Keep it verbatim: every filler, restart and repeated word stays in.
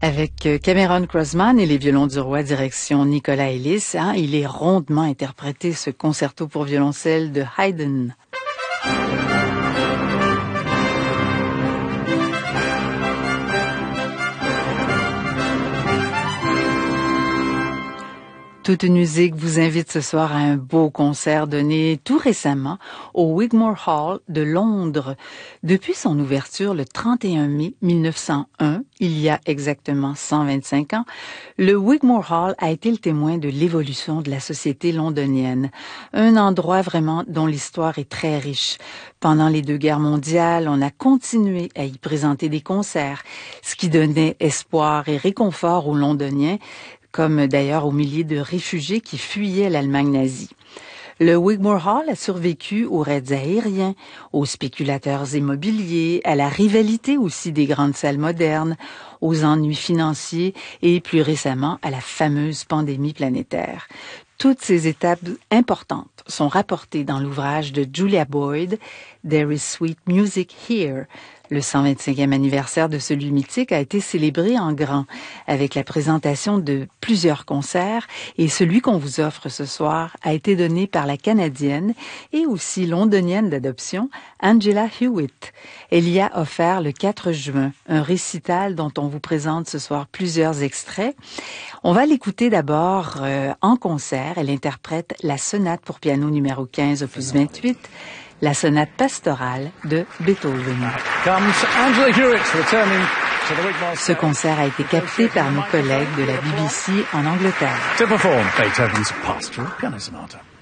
Avec Cameron Crossman et les violons du roi, direction Nicolas Ellis, hein, il est rondement interprété ce concerto pour violoncelle de Haydn. Toute une musique vous invite ce soir à un beau concert donné tout récemment au Wigmore Hall de Londres. Depuis son ouverture le trente et un mai mille neuf cent un, il y a exactement cent vingt-cinq ans, le Wigmore Hall a été le témoin de l'évolution de la société londonienne. Un endroit vraiment dont l'histoire est très riche. Pendant les deux guerres mondiales, on a continué à y présenter des concerts, ce qui donnait espoir et réconfort aux Londoniens, comme d'ailleurs aux milliers de réfugiés qui fuyaient l'Allemagne nazie. Le Wigmore Hall a survécu aux raids aériens, aux spéculateurs immobiliers, à la rivalité aussi des grandes salles modernes, aux ennuis financiers et plus récemment à la fameuse pandémie planétaire. Toutes ces étapes importantes sont rapportées dans l'ouvrage de Julia Boyd, There is Sweet Music Here. Le cent vingt-cinquième anniversaire de celui mythique a été célébré en grand, avec la présentation de plusieurs concerts, et celui qu'on vous offre ce soir a été donné par la Canadienne et aussi londonienne d'adoption, Angela Hewitt. Elle y a offert le quatre juin un récital dont on vous présente ce soir plusieurs extraits. On va l'écouter d'abord euh, en concert. Elle interprète la sonate pour piano numéro quinze, opus vingt-huit, la sonate pastorale de Beethoven. Ce concert a été capté par nos collègues de la B B C en Angleterre. To perform Beethoven's Pastoral Piano Sonata.